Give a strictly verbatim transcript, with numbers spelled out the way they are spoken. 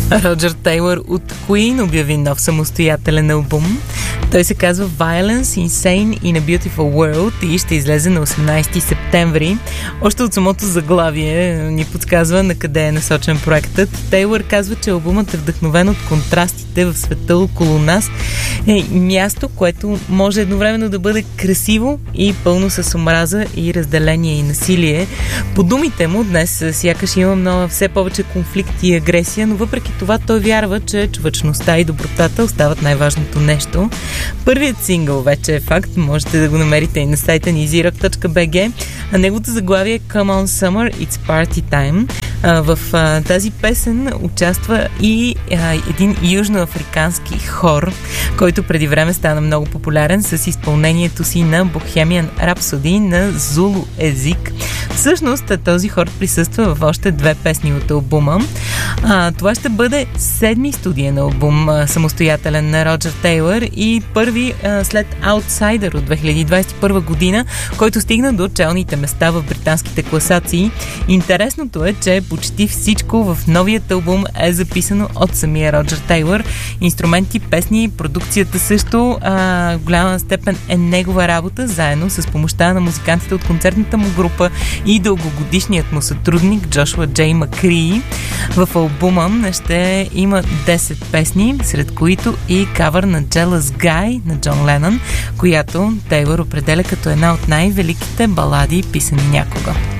Роджер Тейлър от Queen обяви нов самостоятелен албум. Той се казва Violence, Insane in a Beautiful World и ще излезе на осемнайсети септември. Още от самото заглавие ни подсказва на къде е насочен проектът. Тейлър казва, че албумът е вдъхновен от контрастите в света около нас. Е място, което може едновременно да бъде красиво и пълно с омраза и разделение и насилие. По думите му, днес сякаш има много, все повече конфликт и агресия, но въпреки това той вярва, че човечността и добротата остават най-важното нещо. Първият сингъл вече е факт, можете да го намерите и на сайта ни зирок точка би джи, а неговото заглавие е Come on Summer, It's Party Time. А, в а, тази песен участва и а, един южноафрикански хор, който преди време стана много популярен с изпълнението си на Bohemian Rhapsody на зулу език. Всъщност този хор присъства в още две песни от албума. А, това ще бъде седми студиен албум, а, самостоятелен на Роджер Тейлър и първи а, след Outsider от две хиляди двайсет и първа година, който стигна до челните места в британските класации. Интересното е, че почти всичко в новият албум е записано от самия Роджер Тейлър. Инструменти, песни, продукцията също а, в голяма степен е негова работа, заедно с помощта на музикантите от концертната му група и дългогодишният му сътрудник Джошуа Джей Макрии. В албума ще има десет песни, сред които и кавър на Jealous Guy на Джон Ленън, която Тейлър определя като една от най-великите балади, писани някога.